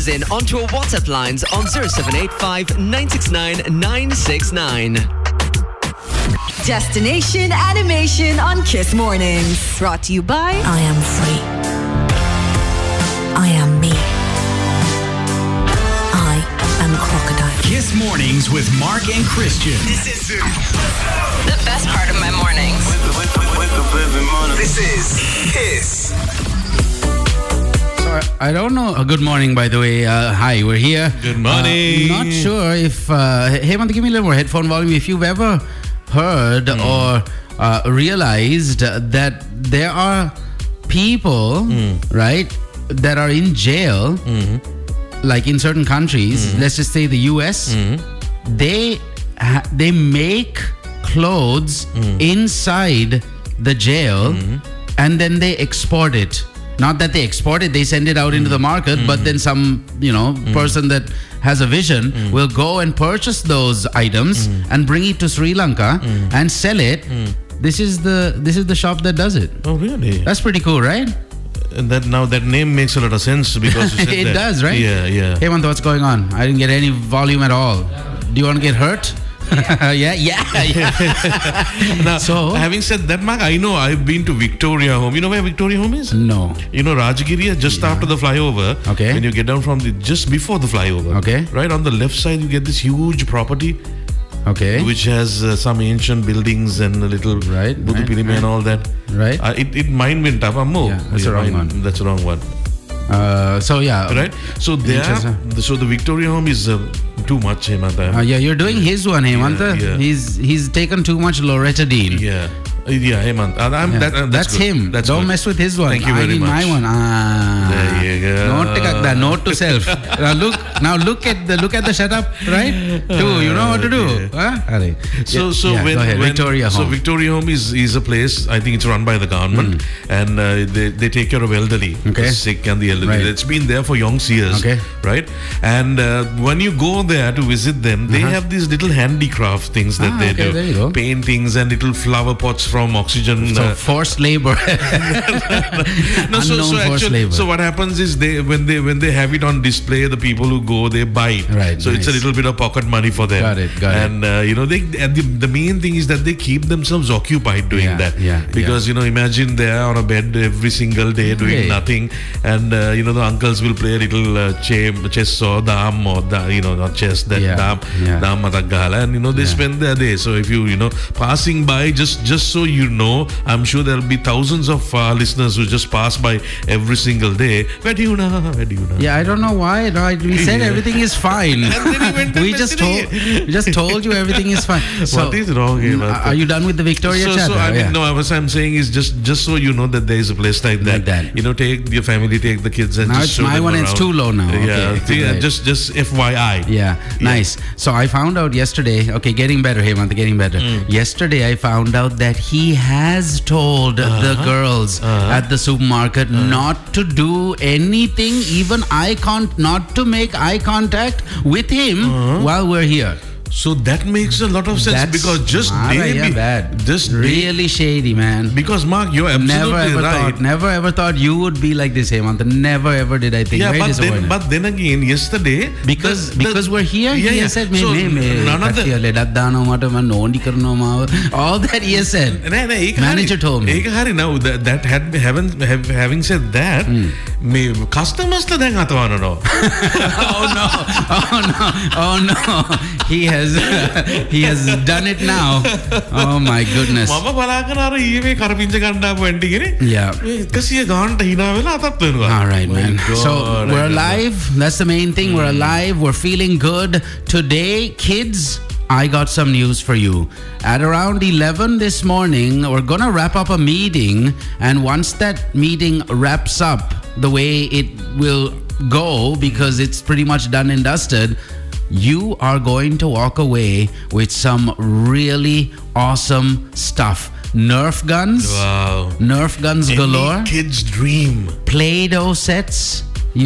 in onto our WhatsApp lines on 0785 969 969. Destination Animation on Kiss Mornings. Brought to you by I am free. I am me. I am Crocodile. Kiss Mornings with Mark and Christian. This is the best part of my mornings. Wake up every morning. This is Kiss. So I don't know. Good morning, by the way. Hi, we're here. Good morning. Not sure if Hemant, give me a little more headphone volume. If you've ever heard or realized that there are people, right, that are in jail, like in certain countries. Let's just say the US. They make clothes inside the jail and then they export it. Not that they export it, they send it out into the market, but then some, person that has a vision will go and purchase those items and bring it to Sri Lanka and sell it. This is the shop that does it. Oh, really? That's pretty cool, right? And that name makes a lot of sense because you said it that. does, right? Yeah. Hey, Mantha, what's going on? I didn't get any volume at all. Do you want to get hurt? Yeah. Now, so, having said that, Mark, I know I've been to Victoria Home. You know where Victoria Home is? No. You know Rajgiri, just after the flyover. Okay. When you get down from just before the flyover. Okay. Right on the left side, you get this huge property. Okay. Which has some ancient buildings and a little Buddha Pirima and all that. Right. It mine went up. Yeah, that's the wrong one. That's the wrong one. So yeah. Right. So there. So the Victoria Home is too much, Hemant. Yeah, you're doing his one, Hemant. Yeah. He's taken too much Loratadine. Yeah, Hemant. That's good. him. That's Don't good. mess with his one. Thank you I very need much. my one. There you go. Note to self. Look at the setup, right? You know what to do. Huh? So go ahead. Victoria Home. So Victoria Home is a place. I think it's run by the government, and they take care of elderly, the sick and the elderly. Right. It's been there for yonks years, right? And when you go there to visit them, they have these little handicraft things that they do, there you go. paintings and little flower pots from oxygen. So forced labor. So what happens is when they have it on display, the people who go, they buy it. Right. So it's a little bit of pocket money for them. Got it. And the main thing is that they keep themselves occupied doing that. Because imagine they are on a bed every single day doing nothing, and the uncles will play a little chess or dam or not chess, that dam matak gahala, and they spend their day. So if you passing by, just so I'm sure there'll be thousands of listeners who just pass by every single day. Where do you know? Yeah, I don't know why. We said everything is fine. we just told you everything is fine. So, what is wrong here? Are you done with the Victoria chat? What I'm saying is just so you know that there is a place like that. Take your family, take the kids, and now just it's show my them one. around. It's too low now. Right. Just FYI. Yeah, nice. So I found out yesterday. Okay, getting better, Hemant, getting better. Yesterday I found out that he has told the girls at the supermarket not to do anything, even not to make eye contact with him while we're here. So that makes a lot of sense because just really shady, man. Because Mark, you're absolutely right. Never ever thought you would be like this, Hemant. Never ever did I think. Yeah, very but then again, yesterday because we're here, he has said, all that he has said. Manager told me. Now having said that, customers Oh no. He has done it now. Oh my goodness. Yeah. All right, man. So we're alive. That's the main thing. We're alive. We're feeling good. Today, kids, I got some news for you. At around 11 this morning, we're going to wrap up a meeting. And once that meeting wraps up the way it will go, because it's pretty much done and dusted, you are going to walk away with some really awesome stuff. Nerf guns. Wow. Nerf guns galore. Any kid's dream. Play-Doh sets.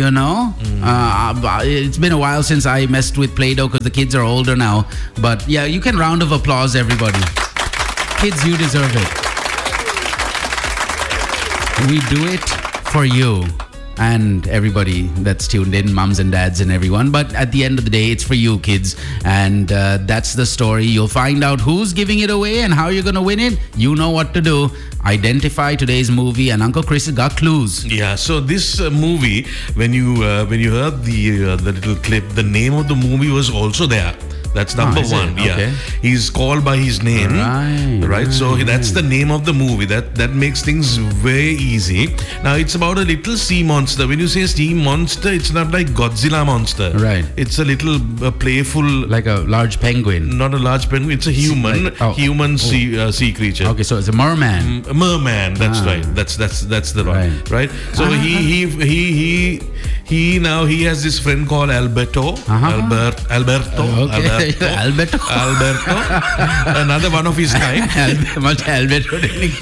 It's been a while since I messed with Play-Doh because the kids are older now. But yeah, you can round of applause, everybody. Kids, you deserve it. We do it for you. and everybody that's tuned in, mums and dads and everyone. But at the end of the day, it's for you, kids. And that's the story. You'll find out who's giving it away and how you're going to win it. You know what to do. Identify today's movie, and Uncle Chris has got clues. Yeah, so this movie, when you heard the little clip, the name of the movie was also there. That's number one. Yeah, okay. He's called by his name. Right. So that's the name of the movie. That makes things very easy. Now it's about a little sea monster. When you say sea monster, it's not like Godzilla monster. Right. It's a little playful, like a large penguin. Not a large penguin. It's a human, sea creature. Okay, so it's a merman. A merman. That's right. That's the one. Right. So he now has this friend called Alberto. Alberto. Okay. Alberto. Another one of his kind. Alberto.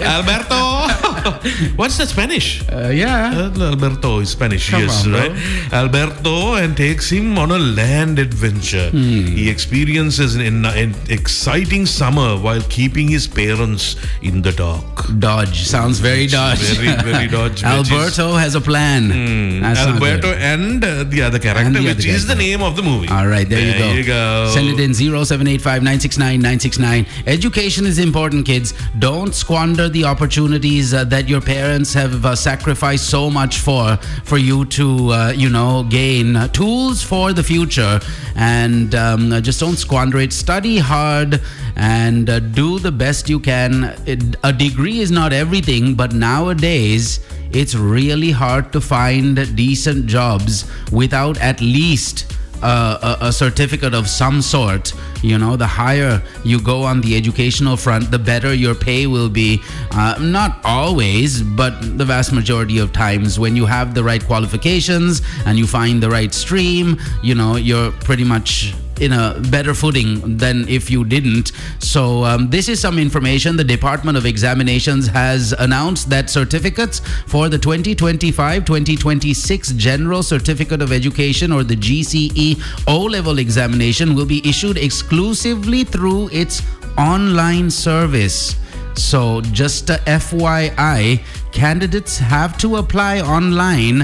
What's the Spanish? Alberto is Spanish. Come yes, on, right. Alberto, and takes him on a land adventure. He experiences an exciting summer while keeping his parents in the dark. Dodge sounds very Dodge. Very Dodge. Alberto has a plan. Alberto and the other character, which is the name of the movie. All right, there you go. Send it in 0785-969-969. Education is important, kids. Don't squander the opportunities that your parents have sacrificed so much for you to, gain tools for the future. And just don't squander it. Study hard and do the best you can. A degree is not everything, but nowadays it's really hard to find decent jobs without at least a certificate of some sort. The higher you go on the educational front, the better your pay will be. Not always, but the vast majority of times, when you have the right qualifications and you find the right stream, you're pretty much in a better footing than if you didn't. So this is some information. The Department of Examinations has announced that certificates for the 2025-2026 General Certificate of Education, or the GCE O-Level examination, will be issued exclusively through its online service. So just a FYI, candidates have to apply online.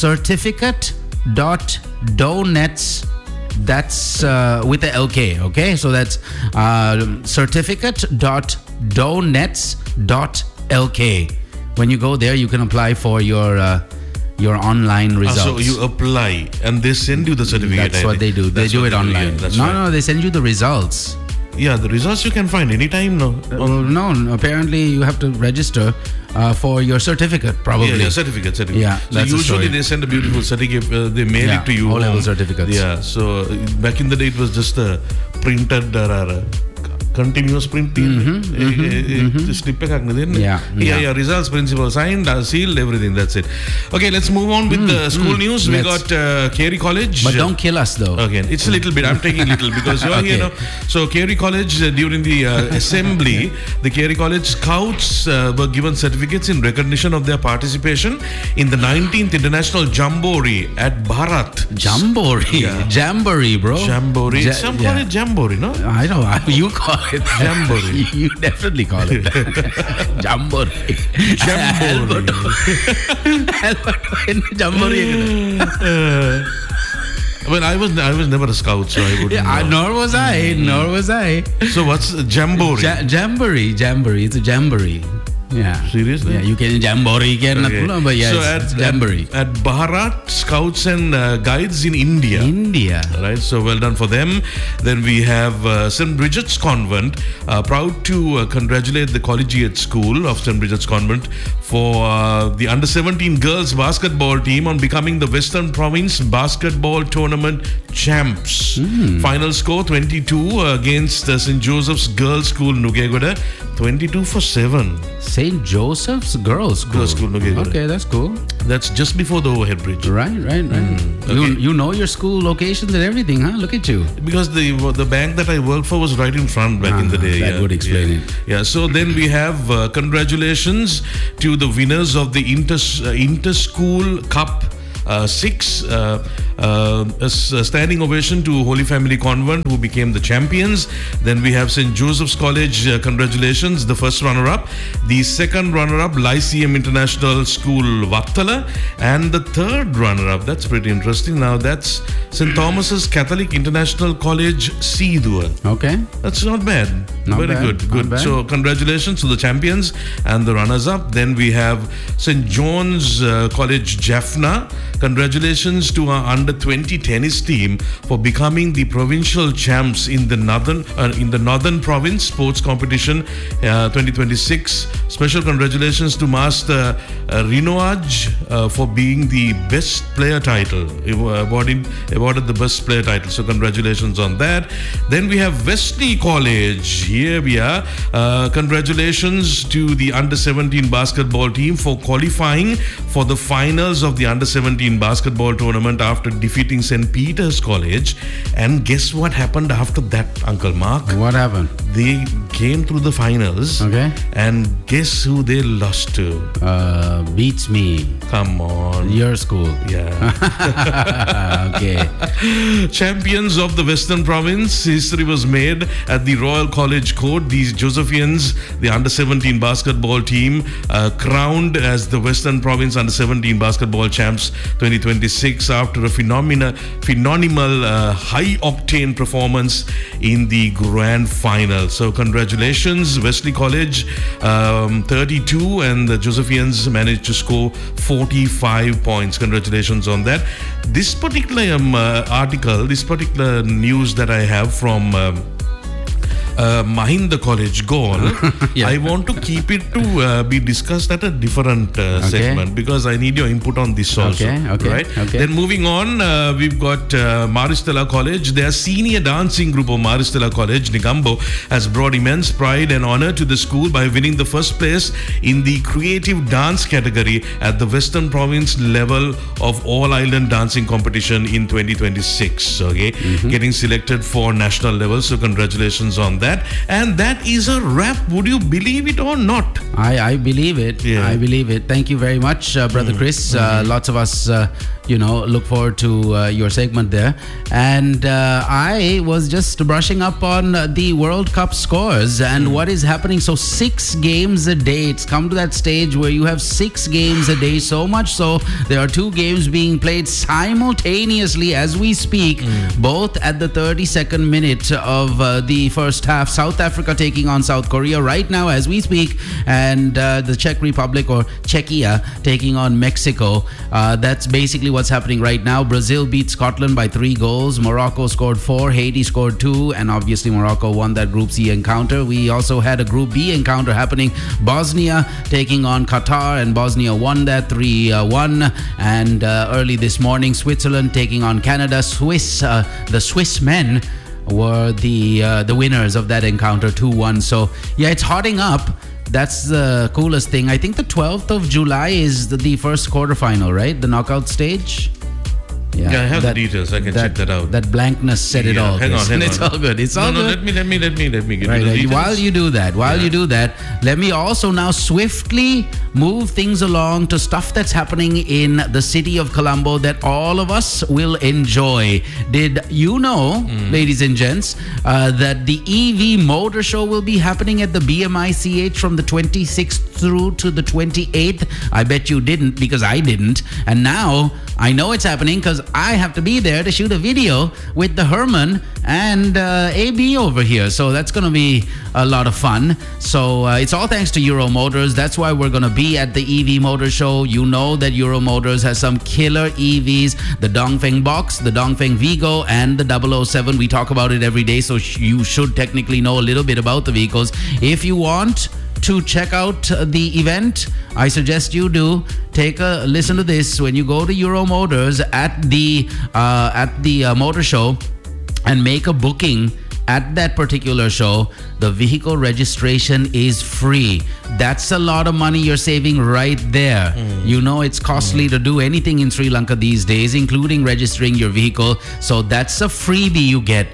certificate.donets. That's with the LK, okay? So that's certificate.donets.lk. When you go there, you can apply for your online results. So you apply and they send you the certificate. That's what they do. They do it online. No, they send you the results. Yeah, the results you can find anytime now. No, apparently you have to register for your certificate, probably. Yeah, certificate. Yeah, so usually they send a beautiful certificate. They mail it to you. O-level certificates. Yeah, so back in the day it was just a printed continuous printing. Results, principal signed, sealed, everything. That's it. Okay, let's move on with the school news. We got Carey College. But don't kill us though. Again, it's a little bit. I'm taking a little because you're here now. So Carey College, during the assembly, the Carey College Scouts were given certificates in recognition of their participation in the 19th International Jamboree at Bharat. Jamboree? Yeah. Jamboree, bro. Jamboree. Some call it Jamboree, no? I know. You call it Jamboree. You definitely call it Jamboree. Jamboree. Alberto Jamboree. Well, I was never a scout, so I wouldn't know. Nor was I. So what's Jamboree? Jamboree. It's a jamboree. Yeah. Seriously? Yeah, you can jamboree, but yeah, so it's jamboree. At Bharat Scouts and Guides in India. Right, so well done for them. Then we have St. Bridget's Convent. Proud to congratulate the collegiate school of St. Bridget's Convent for the under-17 girls basketball team on becoming the Western Province Basketball Tournament champs. Final score 22 against St. Joseph's Girls School, Nugegoda. 22-7. St. Joseph's Girls School. Girls School, Nugegoda. Okay, that's cool. That's just before the overhead bridge. Right. Okay. You know your school locations and everything, huh? Look at you. Because the bank that I worked for was right in front back in the day. That would explain it. Yeah. So then we have congratulations to the winners of the Inter-School Cup 6. A standing ovation to Holy Family Convent, who became the champions. Then we have St. Joseph's College, congratulations, the first runner-up. The second runner-up, Lyceum International School, Vattala. And the third runner-up, that's pretty interesting. Now that's St. Thomas's Catholic International College, Seedua. Okay. That's not bad. Very good. So congratulations to the champions and the runners-up. Then we have St. John's College, Jaffna. Congratulations to our under-20 tennis team for becoming the provincial champs in the Northern Province Sports Competition 2026. Special congratulations to Master Rinoaj for being the best player title, awarded the best player title. So congratulations on that. Then we have Wesley College. Here we are. Congratulations to the under-17 basketball team for qualifying for the finals of the under-17 basketball tournament after defeating St. Peter's College. And guess what happened after that, Uncle Mark? What happened? They came through the finals. Okay. And guess who they lost to? Beats me. Come on. Your school. Yeah. Okay. Champions of the Western Province. History was made at the Royal College Court. These Josephians, the under-17 basketball team, crowned as the Western Province under-17 basketball champs 2026 after a phenomenal high-octane performance in the grand final. So congratulations, Wesley College, 32, and the Josephians managed to score 45 points. Congratulations on that. This particular article, this particular news that I have from Mahinda College, Gaul, I want to keep it to be discussed at a different segment, because I need your input on this also. Right? Then moving on, we've got Maristella College. Their senior dancing group of Maristella College, Negombo, has brought immense pride and honor to the school by winning the first place in the creative dance category at the Western Province level of All Island Dancing Competition in 2026. Getting selected for national level. So congratulations on that. And that is a wrap. Would you believe it or not? I believe it. I believe it. Thank you very much, Brother Chris. Lots of us, look forward to your segment there. And I was just brushing up on the World Cup scores and what is happening. So 6 games a day. It's come to that stage where you have 6 games a day. So much so, there are 2 games being played simultaneously as we speak, both at the 32nd minute of the first half. South Africa taking on South Korea right now as we speak, and the Czech Republic, or Czechia, taking on Mexico. That's basically what's happening right now. Brazil beat Scotland by 3 goals. Morocco scored 4. Haiti scored 2. And obviously Morocco won that Group C encounter. We also had a Group B encounter happening. Bosnia taking on Qatar, and Bosnia won that 3-1. And early this morning, Switzerland taking on Canada. The Swiss men were the winners of that encounter, 2-1. So yeah, it's hotting up. That's the coolest thing. I think the 12th of July is the first quarterfinal, right? The knockout stage. Yeah, I have the details. I can check that out. That blankness said it all. Hang on. It's all good. It's all good. Let me get the details. While you do that, let me also now swiftly move things along to stuff that's happening in the city of Colombo that all of us will enjoy. Did you know, ladies and gents, that the EV Motor Show will be happening at the BMICH from the 26th through to the 28th? I bet you didn't, because I didn't. And now I know it's happening because I have to be there to shoot a video with the Herman and AB over here. So that's going to be a lot of fun. So it's all thanks to Euro Motors. That's why we're going to be at the EV Motor Show. You know that Euro Motors has some killer EVs, the Dongfeng Box, the Dongfeng Vigo, and the 007. We talk about it every day, so you should technically know a little bit about the vehicles. If you want to check out the event, I suggest you do take a listen to this. When you go to Euro Motors at the motor show and make a booking at that particular show, the vehicle registration is free. That's a lot of money you're saving right there. You know it's costly to do anything in Sri Lanka these days, including registering your vehicle. So that's a freebie you get.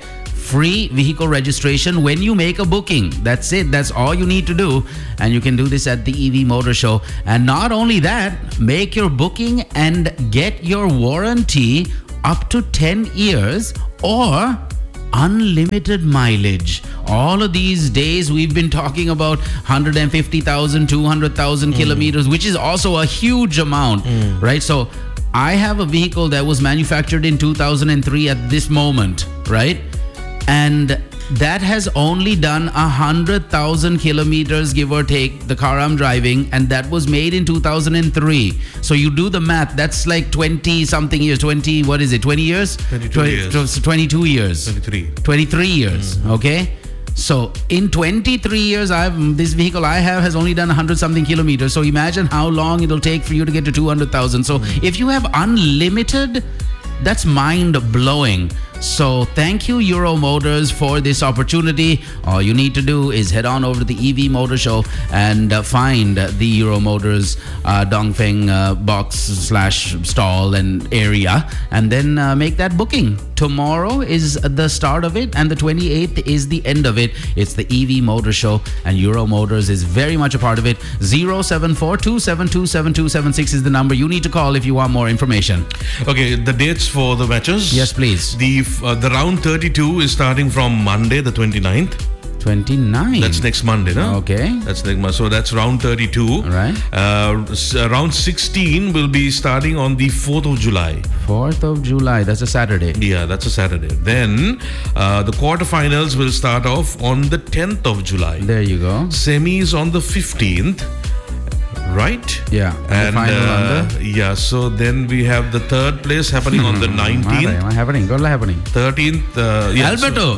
free vehicle registration when you make a booking. That's it. That's all you need to do. And you can do this at the EV Motor Show. And not only that, make your booking and get your warranty up to 10 years or unlimited mileage. All of these days we've been talking about 150,000, 200,000 kilometers, which is also a huge amount, right? So I have a vehicle that was manufactured in 2003 at this moment, right? And that has only done 100,000 kilometers, give or take, the car I'm driving, and that was made in 2003. So you do the math, that's like 20 something years, 20 years? 22 years. 22 years. 23 years, okay? So in 23 years, this vehicle I have has only done 100 something kilometers. So imagine how long it'll take for you to get to 200,000. So if you have unlimited, that's mind blowing. So thank you, Euro Motors, for this opportunity. All you need to do is head on over to the EV Motor Show and find the Euro Motors Dongfeng box/stall and area, and then make that booking. Tomorrow is the start of it, and the 28th is the end of it. It's the EV Motor Show, and Euro Motors is very much a part of it. 074-272-7276 is the number you need to call if you want more information. Okay, the dates for the matches. Yes, please. The round 32 is starting from Monday, the 29th. 29. That's next Monday, no? Okay. That's next month. So that's round 32. All right. Round 16 will be starting on the 4th of July. 4th of July. That's a Saturday. Yeah, that's a Saturday. Then the quarterfinals will start off on the 10th of July. There you go. Semis on the 15th. Right? Yeah. And the final under. Yeah, so then we have the third place happening on the 19th. What happening? 13th. Alberto.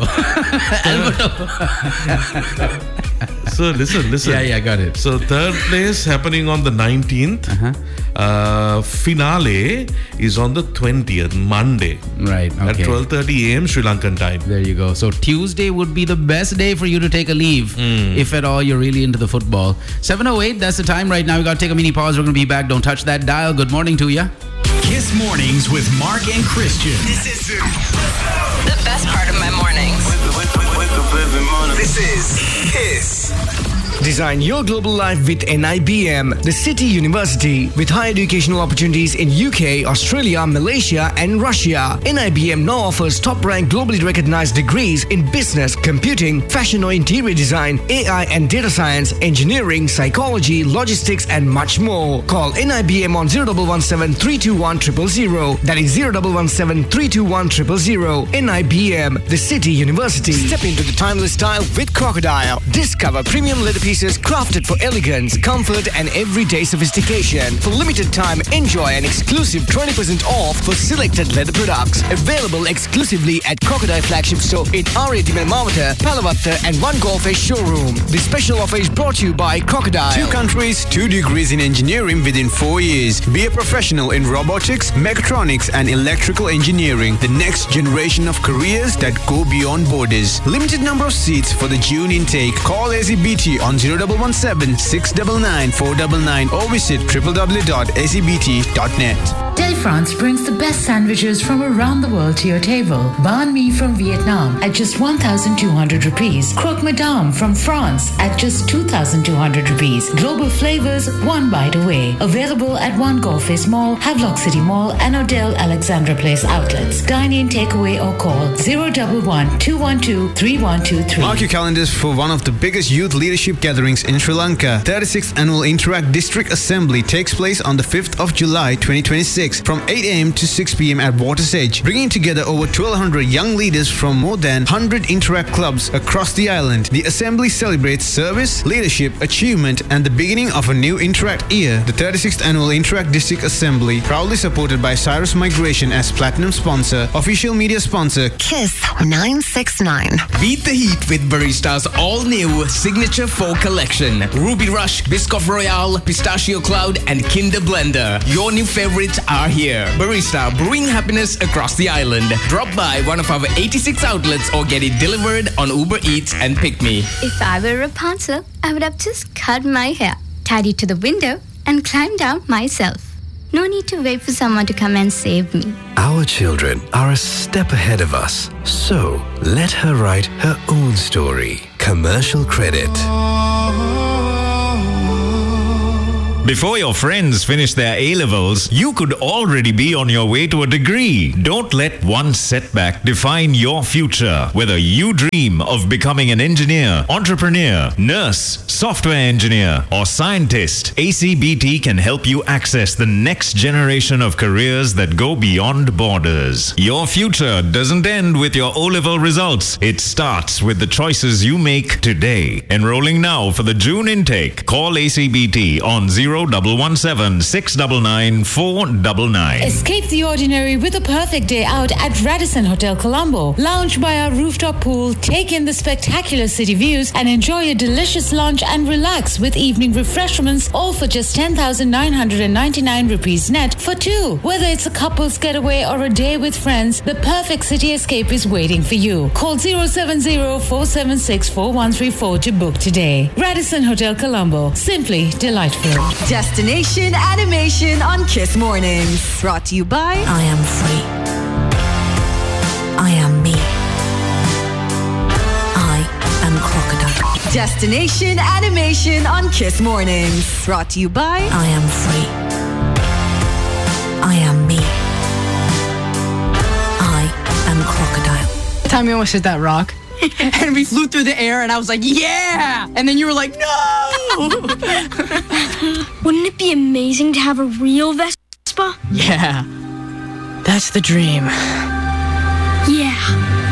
So listen. Yeah, got it. So third place happening on the 19th. Finale is on the 20th, Monday. Right. Okay. At 12:30 a.m. Sri Lankan time. There you go. So Tuesday would be the best day for you to take a leave, if at all you're really into the football. 7:08, that's the time right now. We got to take a mini pause. We're going to be back. Don't touch that dial. Good morning to you. Kiss Mornings with Mark and Christian. This is The best part of my mornings. Wake up every morning. This is Kiss. Design your global life with NIBM, the City University, with higher educational opportunities in UK, Australia, Malaysia, and Russia. NIBM now offers top-ranked, globally recognized degrees in business, computing, fashion or interior design, AI and data science, engineering, psychology, logistics, and much more. Call NIBM on 0117-321-000. That is 0117-321-000. NIBM, the City University. Step into the timeless style with Crocodile. Discover premium leather pieces crafted for elegance, comfort, and everyday sophistication. For limited time, enjoy an exclusive 20% off for selected leather products. Available exclusively at Crocodile Flagship Store in R80 Mawata, Palavatta, and One Golf showroom. This special offer is brought to you by Crocodile. 2 countries, 2 degrees in engineering within 4 years. Be a professional in robotics, mechatronics, and electrical engineering. The next generation of careers that go beyond borders. Limited number of seats for the June intake. Call ACBT on 0117-699-499 or visit www.acbt.net. Delfrance brings the best sandwiches from around the world to your table. Banh mi from Vietnam at just 1,200 rupees. Croque Madame from France at just 2,200 rupees. Global flavors, one bite away. Available at One Golf Mall, Havelock City Mall, and Odell Alexandra Place outlets. Dine-in, takeaway, or call 011-212-3123. Mark your calendars for one of the biggest youth leadership gatherings in Sri Lanka. 36th Annual Interact District Assembly takes place on the 5th of July 2026 from 8 a.m. to 6 p.m. at Water's Edge, bringing together over 1,200 young leaders from more than 100 Interact clubs across the island. The assembly celebrates service, leadership, achievement, and the beginning of a new Interact year. The 36th Annual Interact District Assembly, proudly supported by Cyrus Migration as platinum sponsor, official media sponsor, Kiss 969. Beat the heat with Barista's all-new Signature 4 collection. Ruby Rush, Biscoff Royale, Pistachio Cloud, and Kinder Blender. Your new favorites are here. Barista, brewing happiness across the island. Drop by one of our 86 outlets or get it delivered on Uber Eats and Pick Me. If I were Rapunzel, I would have just cut my hair, tied it to the window, and climbed down myself. No need to wait for someone to come and save me. Our children are a step ahead of us. So, let her write her own story. Commercial credit. Before your friends finish their A-levels, you could already be on your way to a degree. Don't let one setback define your future. Whether you dream of becoming an engineer, entrepreneur, nurse, software engineer, or scientist, ACBT can help you access the next generation of careers that go beyond borders. Your future doesn't end with your O-level results. It starts with the choices you make today. Enrolling now for the June intake. Call ACBT on 0117 699 499. Escape the ordinary with a perfect day out at Radisson Hotel Colombo. Lounge by our rooftop pool, take in the spectacular city views, and enjoy a delicious lunch and relax with evening refreshments, all for just 10,999 rupees net for two. Whether it's a couple's getaway or a day with friends, the perfect city escape is waiting for you. Call 070-476-4134 to book today. Radisson Hotel Colombo. Simply delightful. Destination Animation on Kiss Mornings. Brought to you by I am free. I am me. I am crocodile. Destination Animation on Kiss Mornings. Brought to you by I am free. I am me. I am crocodile. The time we almost hit that rock. And we flew through the air and I was like, yeah! And then you were like, no! Wouldn't it be amazing to have a real Vespa? Yeah. That's the dream. Yeah.